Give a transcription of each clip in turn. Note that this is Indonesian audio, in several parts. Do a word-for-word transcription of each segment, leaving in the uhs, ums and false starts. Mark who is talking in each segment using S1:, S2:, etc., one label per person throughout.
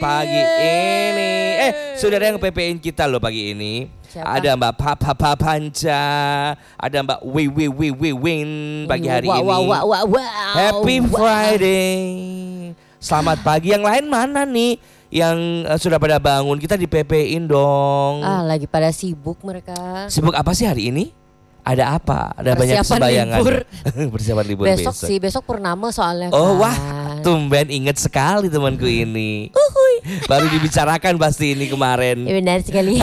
S1: pagi ini. Eh, saudara yang P P-in kita loh pagi ini.
S2: Siapa?
S1: Ada Mbak Papa Papa Panca, ada Mbak Wi Wi Wi Wi Win pagi hari
S2: wow,
S1: ini.
S2: Wow, wow, wow, wow.
S1: Happy
S2: wow.
S1: Friday. Selamat pagi. Yang lain mana nih? Yang uh, sudah pada bangun, kita di P P-in dong.
S2: Ah, lagi pada sibuk mereka.
S1: Sibuk apa sih hari ini? Ada apa? Ada banyak
S2: Persiapan
S1: sembayangan.
S2: libur.
S1: Persiapan libur
S2: Besok,
S1: besok.
S2: sih, besok purnama soalnya.
S1: Oh
S2: kan.
S1: wah, tumben inget sekali temanku ini. Baru dibicarakan pasti ini kemarin.
S2: Ya, benar sekali.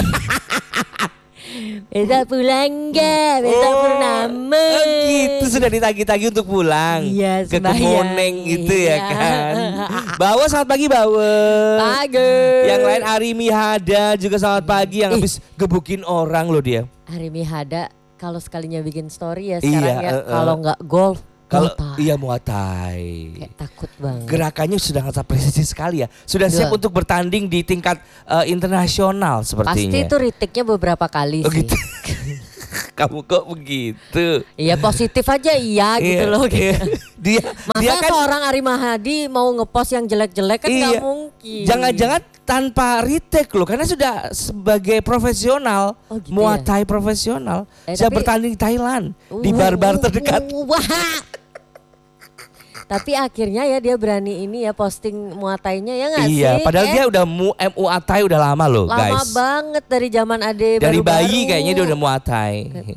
S2: Besok pulang gak? Besok
S1: Oh,
S2: purnama.
S1: Oh gitu, sudah ditagi-tagi untuk pulang.
S2: Iya,
S1: ke
S2: sembahyang.
S1: Kemoneng gitu ya
S2: Iya.
S1: kan. Bawa selamat pagi Bawa.
S2: Pagi.
S1: Yang lain Arimi Hada juga selamat pagi yang habis gebukin orang loh dia.
S2: Hari Mihada kalau sekalinya bikin story ya sekarang
S1: Iya,
S2: ya.
S1: uh, uh.
S2: Kalau nggak golf,
S1: Kalau
S2: Muay Thai.
S1: iya Muay Thai.
S2: Kayak takut banget.
S1: Gerakannya sudah sangat presisi sekali ya. Sudah siap
S2: Iya.
S1: untuk bertanding di tingkat uh, internasional sepertinya.
S2: Pasti itu retake-nya beberapa kali
S1: Oh
S2: sih.
S1: gitu. Kamu kok begitu?
S2: Iya positif aja iya gitu
S1: Iya,
S2: loh.
S1: iya. Dia
S2: Masa
S1: dia kan
S2: seorang Ari Mahadi mau ngepost yang jelek-jelek kan nggak
S1: Iya.
S2: mungkin.
S1: Jangan-jangan tanpa retake loh, karena sudah sebagai profesional,
S2: Oh, gitu
S1: Muay
S2: ya?
S1: Thai profesional,
S2: Eh,
S1: sudah
S2: tapi-
S1: bertanding di Thailand di
S2: Uh,
S1: bar-bar
S2: uh,
S1: terdekat.
S2: uh, wah. Tapi akhirnya ya dia berani ini ya posting Muay Thai-nya ya nggak sih?
S1: Iya, padahal
S2: Eh,
S1: dia udah mu M U A Thai udah lama loh,
S2: lama
S1: guys.
S2: banget dari zaman Ade
S1: Dari
S2: baru-baru.
S1: bayi kayaknya dia udah Muay Thai.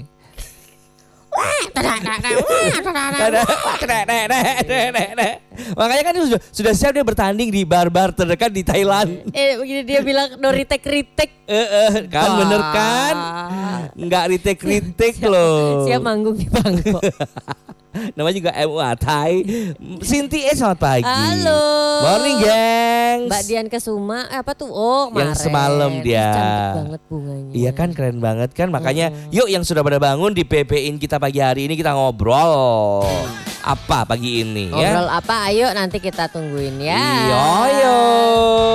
S1: Makanya kan dia sudah, sudah siap dia bertanding di bar-bar terdekat di Thailand.
S2: Eh begini dia bilang no retake retake.
S1: Eh, eh, kan bener kan? Nggak retake-retake loh.
S2: Siap manggung di Bangkok.
S1: Namanya juga M U A Thai. Sinti eh selamat pagi.
S2: Halo.
S1: Morning gengs.
S2: Mbak Dian Kesuma eh, apa tuh? Oh,
S1: Yang
S2: kemarin.
S1: semalam dia.
S2: Ih, cantik banget bunganya.
S1: Iya kan keren banget kan. Makanya yuk yang sudah pada bangun di P P-in kita pagi hari ini kita ngobrol. Apa pagi ini ya?
S2: Ngobrol apa? Ayo nanti kita tungguin ya.
S1: Iya, yo.